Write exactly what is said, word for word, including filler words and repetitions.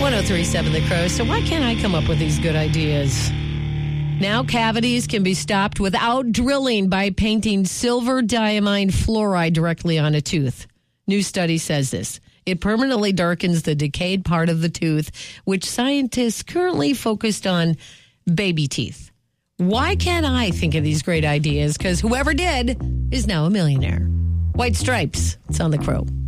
one oh three point seven The Crow. So why can't I come up with these good ideas? Now cavities can be stopped without drilling by painting silver diamine fluoride directly on a tooth. New study says this. It permanently darkens the decayed part of the tooth, which scientists currently focused on baby teeth. Why can't I think of these great ideas? Because whoever did is now a millionaire. White Stripes. It's on The Crow.